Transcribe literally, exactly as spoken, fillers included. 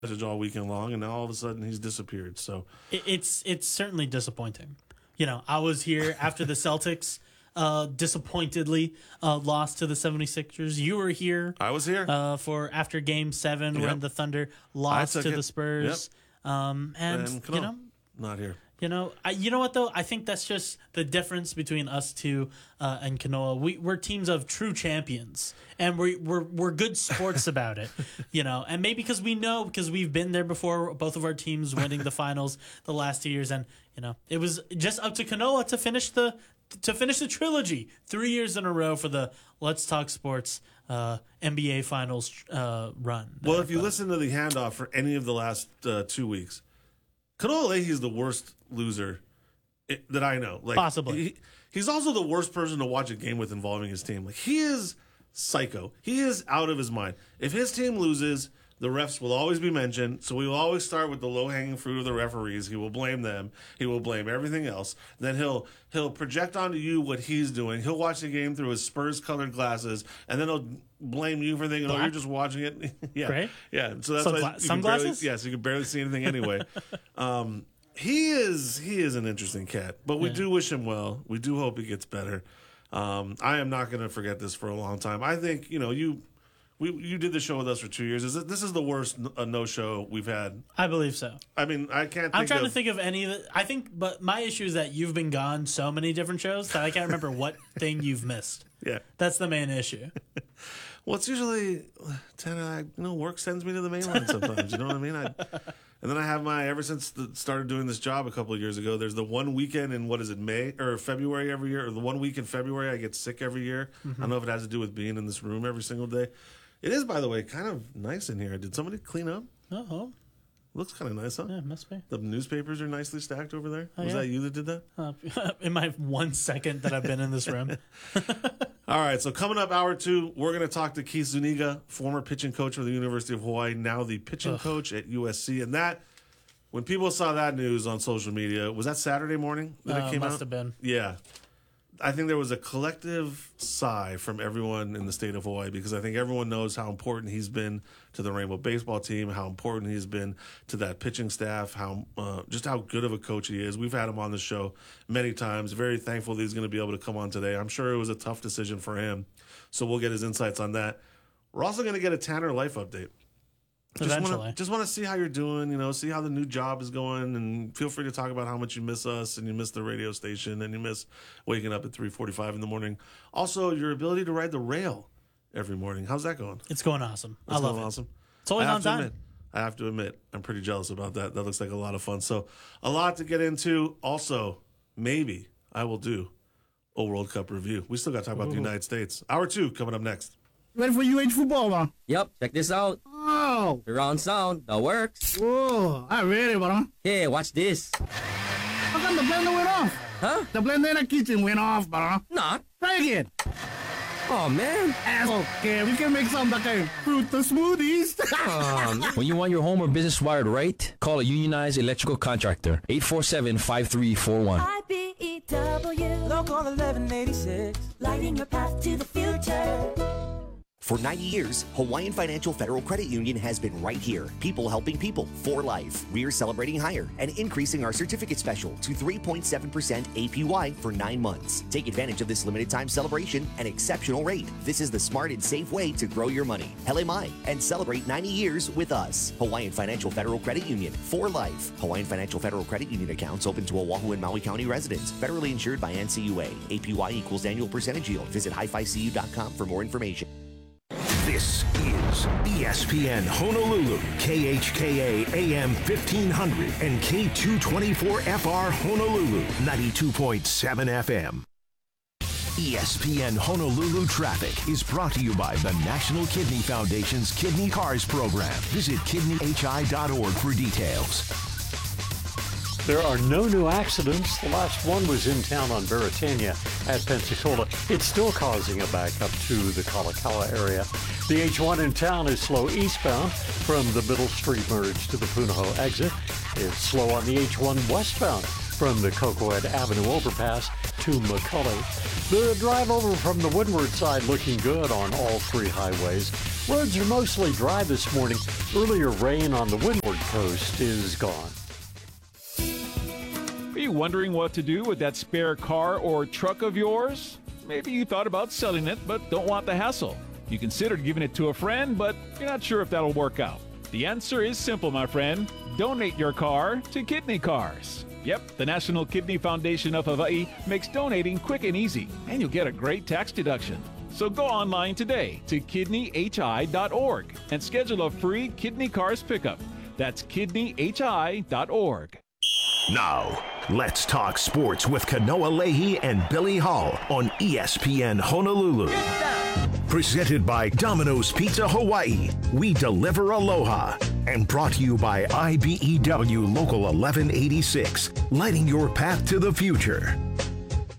all weekend long, and now all of a sudden he's disappeared. So it, it's it's certainly disappointing. You know, I was here after the Celtics uh, disappointedly uh, lost to the seventy-sixers. You were here. I was here uh, for after Game Seven yep. when the Thunder lost to it. the Spurs. Yep. Um, and, and you know, not here. You know, I, you know what though? I think that's just the difference between us two uh, and Kanoa. We we're teams of true champions, and we're we're we're good sports about it. You know, and maybe because we know because we've been there before. Both of our teams winning the finals the last two years, and you know, it was just up to Kanoa to finish the to finish the trilogy three years in a row for the Let's Talk Sports uh, N B A Finals uh, run. Well, if you uh, listen to the handoff for any of the last uh, two weeks. Kanoa Leahy is the worst loser that I know. Like, Possibly. He, he's also the worst person to watch a game with involving his team. Like, he is psycho. He is out of his mind. If his team loses, the refs will always be mentioned. So we will always start with the low-hanging fruit of the referees. He will blame them. He will blame everything else. Then he'll he'll project onto you what he's doing. He'll watch the game through his Spurs-colored glasses, and then he'll blame you for thinking, oh, you're just watching it. yeah, Great. yeah. So that's Some why gla- you sunglasses. Barely, yeah, so you can barely see anything anyway. um, he is he is an interesting cat, but we yeah. do wish him well. We do hope he gets better. Um, I am not going to forget this for a long time. I think you know you. We, you did the show with us for two years. Is it, this is the worst uh, no-show we've had? I believe so. I mean, I can't think I'm trying of, to think of any of it. I think, but my issue is that you've been gone so many different shows that I can't remember what thing you've missed. Yeah. That's the main issue. Well, it's usually, ten, I, you know, work sends me to the main line sometimes. You know what I mean? I, and then I have my, ever since the, started doing this job a couple of years ago, there's the one weekend in, what is it, May or February every year, or the one week in February I get sick every year. Mm-hmm. I don't know if it has to do with being in this room every single day. It is, by the way, kind of nice in here. Did somebody clean up? Uh-oh. Looks kind of nice, huh? Yeah, it must be. The newspapers are nicely stacked over there. Oh, Was yeah. that you that did that? Uh, in my one second that I've been in this room. All right, so coming up hour two, we're going to talk to Keith Zuniga, former pitching coach for the University of Hawaii, now the pitching Ugh. coach at U S C. And that, when people saw that news on social media, was that Saturday morning that uh, it came must out? have been. Yeah. I think there was a collective sigh from everyone in the state of Hawaii because I think everyone knows how important he's been to the Rainbow baseball team, how important he's been to that pitching staff, how uh, just how good of a coach he is. We've had him on the show many times. Very thankful that he's going to be able to come on today. I'm sure it was a tough decision for him, so we'll get his insights on that. We're also going to get a Tanner Life update. Just Eventually. Wanna, just want to see how you're doing, you know, see how the new job is going, and feel free to talk about how much you miss us and you miss the radio station and you miss waking up at three forty-five in the morning. Also, your ability to ride the rail every morning. How's that going? It's going awesome. It's I love going it. Awesome. It's always on time. Admit, I have to admit, I'm pretty jealous about that. That looks like a lot of fun. So, a lot to get into. Also, maybe I will do a World Cup review. We still got to talk about Ooh. the United States. Hour two coming up next. Ready for U H football, huh? Yep, check this out. Oh. Surround sound, that works. Whoa, I'm ready, bro. Hey, watch this. How come the blender went off? Huh? The blender in the kitchen went off, bro. Not. Try again. Oh, man. Okay, we can make some like a fruit smoothies. um, when you want your home or business wired right, call a unionized electrical contractor. eight four seven, five three four one. I B E W. Local eleven eighty-six. Lighting your path to the future. For ninety years, Hawaiian Financial Federal Credit Union has been right here. People helping people for life. We're celebrating higher and increasing our certificate special to three point seven percent A P Y for nine months. Take advantage of this limited time celebration and exceptional rate. This is the smart and safe way to grow your money. Hele mai, and celebrate ninety years with us. Hawaiian Financial Federal Credit Union for life. Hawaiian Financial Federal Credit Union accounts open to Oahu and Maui County residents. Federally insured by N C U A. A P Y equals annual percentage yield. Visit hi fi c u dot com for more information. This is E S P N Honolulu, K H K A A M fifteen hundred and K two twenty-four F R Honolulu, ninety-two point seven F M. E S P N Honolulu Traffic is brought to you by the National Kidney Foundation's Kidney Cars program. Visit kidney h i dot org for details. There are no new accidents. The last one was in town on Beretania at Pensacola. It's still causing a backup to the Kalakaua area. The H one in town is slow eastbound from the Middle Street merge to the Punahou exit. It's slow on the H one westbound from the Cocohead Avenue overpass to McCully. The drive over from the windward side looking good on all three highways. Roads are mostly dry this morning. Earlier rain on the windward coast is gone. Are you wondering what to do with that spare car or truck of yours? Maybe you thought about selling it, but don't want the hassle. You considered giving it to a friend, but you're not sure if that'll work out. The answer is simple, my friend. Donate your car to Kidney Cars. Yep, the National Kidney Foundation of Hawaii makes donating quick and easy, and you'll get a great tax deduction. So go online today to kidney h i dot org and schedule a free Kidney Cars pickup. That's kidney h i dot org. Now, let's talk sports with Kanoa Leahy and Billy Hall on E S P N Honolulu. Presented by Domino's Pizza Hawaii. We deliver aloha. And brought to you by I B E W Local eleven eighty-six, lighting your path to the future.